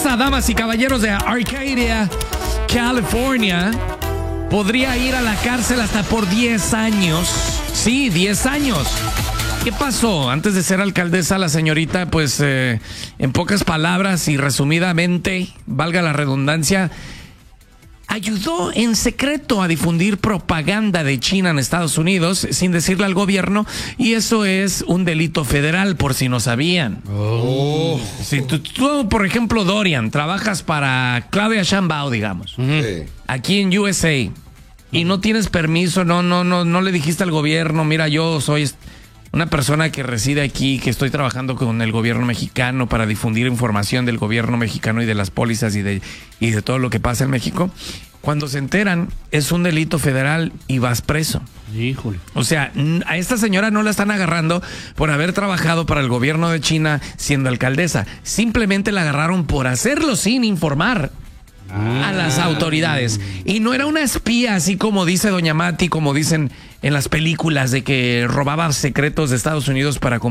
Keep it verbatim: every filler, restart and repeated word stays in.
esa, damas y caballeros de Arcadia, California, podría ir a la cárcel hasta por diez años. Sí, diez años. ¿Qué pasó? Antes de ser alcaldesa, la señorita, pues, eh, en pocas palabras y resumidamente, valga la redundancia, ayudó en secreto a difundir propaganda de China en Estados Unidos sin decirle al gobierno, y eso es un delito federal, por si no sabían. Oh. Si tú, tú, por ejemplo, Dorian, trabajas para Claudia Sheinbaum, digamos, Sí. aquí en U S A, y no tienes permiso, no, no, no, no le dijiste al gobierno, mira, yo soy una persona que reside aquí, que estoy trabajando con el gobierno mexicano para difundir información del gobierno mexicano y de las pólizas y de, y de todo lo que pasa en México. Cuando se enteran, es un delito federal y vas preso. Híjole. O sea, a esta señora no la están agarrando por haber trabajado para el gobierno de China siendo alcaldesa. Simplemente la agarraron por hacerlo sin informar a las autoridades. Y no era una espía, así como dice doña Mati, como dicen en las películas, de que robaba secretos de Estados Unidos para